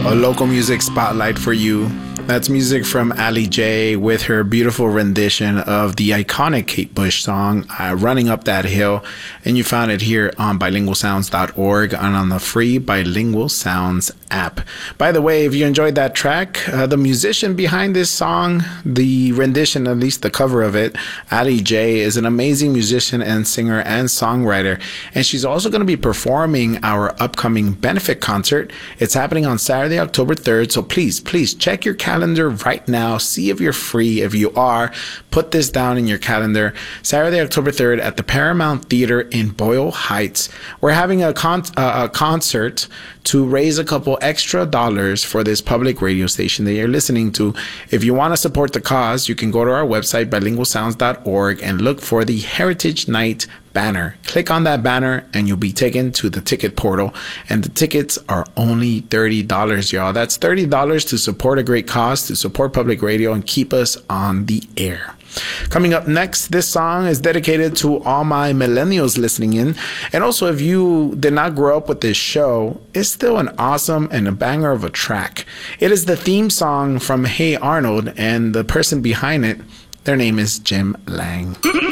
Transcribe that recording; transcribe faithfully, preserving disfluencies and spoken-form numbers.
A local music spotlight for you. That's music from Ali J with her beautiful rendition of the iconic Kate Bush song, uh, Running Up That Hill. And you found it here on bilingual sounds dot org and on the free Bilingual Sounds app. By the way, if you enjoyed that track, uh, the musician behind this song, the rendition, at least the cover of it, Ali J, is an amazing musician and singer and songwriter. And she's also going to be performing our upcoming benefit concert. It's happening on Saturday, October third. So please, please check your calendar. calendar right now. See if you're free. If you are, put this down in your calendar. Saturday, October third at the Paramount Theater in Boyle Heights. We're having a, con- uh, a concert to raise a couple extra dollars for this public radio station that you're listening to. If you want to support the cause, you can go to our website, bilingual sounds dot org, and look for the Heritage Night banner. Click on that banner and you'll be taken to the ticket portal, and the tickets are only thirty dollars, y'all. That's thirty dollars to support a great cause, to support public radio and keep us on the air. Coming up next, this song is dedicated to all my millennials listening in. And also, if you did not grow up with this show, it's still an awesome and a banger of a track. It is the theme song from Hey Arnold, and the person behind it, their name is Jim Lang.